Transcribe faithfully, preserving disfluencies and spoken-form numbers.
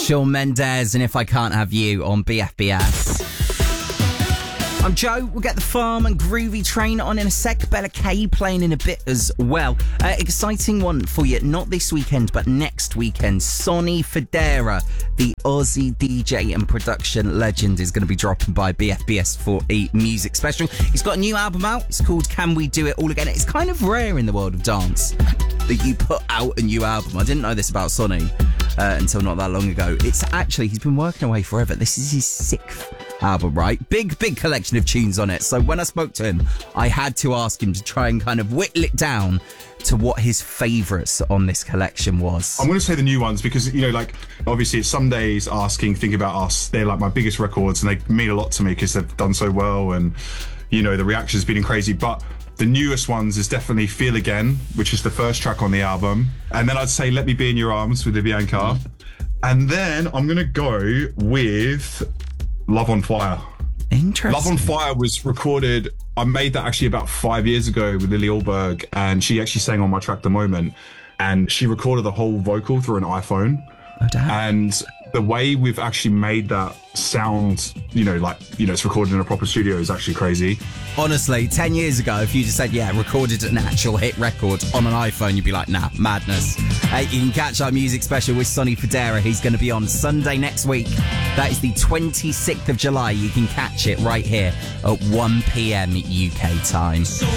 Shawn Mendes and If I Can't Have You on B F B S. I'm Joe. We'll get the Farm and Groovy Train on in a sec. Bella K playing in a bit as well. Uh, exciting one for you, not this weekend, but next weekend. Sonny Fodera, the Aussie D J and production legend, is going to be dropping by B F B S for a music special. He's got a new album out. It's called Can We Do It All Again? It's kind of rare in the world of dance that you put out a new album. I didn't know this about Sonny uh, until not that long ago. It's actually, he's been working away forever. This is his sixth album, right? Big, big collection of tunes on it. So when I spoke to him, I had to ask him to try and kind of whittle it down to what his favourites on this collection was. I'm going to say the new ones because, you know, like, obviously it's Some Days, Asking, Think About Us. They're like my biggest records and they mean a lot to me because they've done so well and, you know, the reaction's been crazy. But the newest ones is definitely Feel Again, which is the first track on the album. And then I'd say Let Me Be In Your Arms with Vivian Carr. Mm. And then I'm going to go with Love on Fire. Interesting. Love on Fire was recorded, I made that actually about five years ago with Lily Alberg, and she actually sang on my track The Moment, and she recorded the whole vocal through an iPhone. Oh, damn. And the way we've actually made that sound, you know, like, you know, it's recorded in a proper studio is actually crazy. Honestly, ten years ago, if you just said, yeah, recorded an actual hit record on an iPhone, you'd be like, nah, madness. Hey, you can catch our music special with Sonny Fodera. He's going to be on Sunday next week. That is the twenty-sixth of July. You can catch it right here at one p.m. U K time.